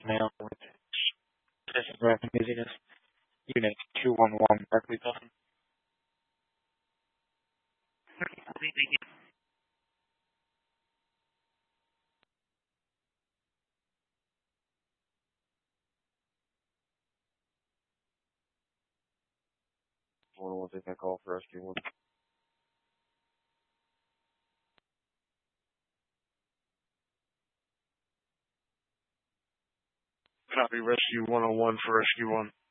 voicemail with excessive rapid busyness. Unit 211 Berkeley Building. One will take that call for rescue one. Copy rescue 101 for rescue one.